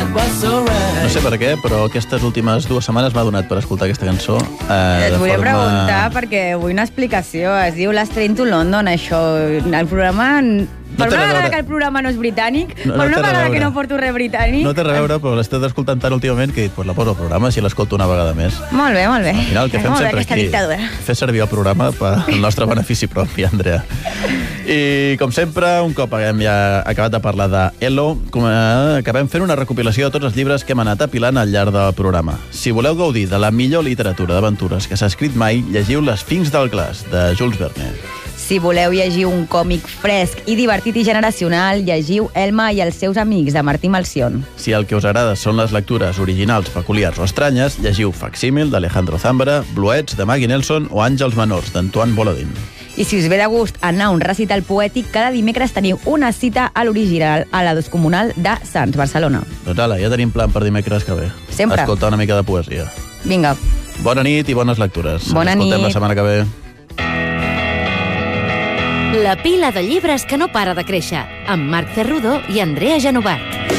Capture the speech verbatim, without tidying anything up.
No sé per què, però aquestes últimes dues setmanes m'ha donat per escoltar aquesta cançó. Eh, Et volia forma... preguntar, perquè vull una explicació. Es diu Last Train to London, això. El programa... No per té una res a vegada veure. que el programa no és britànic, No, no per té una res a vegada veure. que no porto res britànic... No té res a veure, però l'he estat escoltant tant últimament que he dit, pues la poso al programa, si l'escolto una vegada més. Molt bé, molt bé. Al final, el que fem molt bé, sempre aquesta aquí, dictadura. fer servir el programa pel nostre benefici propi, Andrea. I, com sempre, un cop haguem ja acabat de parlar de Elo, com, eh, acabem fent una recopilació de tots els llibres que hem anat apilant al llarg del programa. Si voleu gaudir de la millor literatura d'aventures que s'ha escrit mai, llegiu Les Fincs del Glaç, de Jules Verne. Si voleu llegir un còmic fresc i divertit i generacional, llegiu Elma i els seus amics, de Martí Malción. Si el que us agrada són les lectures originals, peculiars o estranyes, llegiu Facsímil, d'Alejandro Zambra, Bluets, de Maggie Nelson o Àngels menors, d'Antoine Boladin. I si us ve de gust anar a un recital poètic, cada dimecres teniu una cita a l'original a la Descomunal de Sants, Barcelona. Doncs ala, ja tenim plan per dimecres que ve. Sempre. Escoltar una mica de poesia. Vinga. Bona nit i bones lectures. Bona Ens escoltem nit. la setmana que ve. La pila de llibres que no para de créixer, amb Marc Cerrudo i Andrea Genovat.